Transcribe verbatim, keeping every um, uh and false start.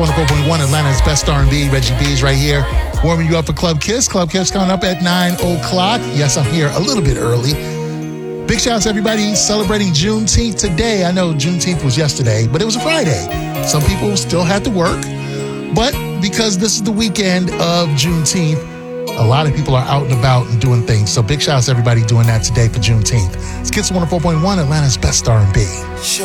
one oh four point one, Atlanta's best R and B. Reggie B is right here, warming you up for Club Kiss. Club Kiss coming up at nine o'clock. Yes, I'm here a little bit early. Big shout out to everybody celebrating Juneteenth today. I know Juneteenth was yesterday, but it was a Friday. Some people still had to work. But because this is the weekend of Juneteenth, a lot of people are out and about and doing things. So big shout out to everybody doing that today for Juneteenth. It's Kiss one oh four point one, Atlanta's best R and B.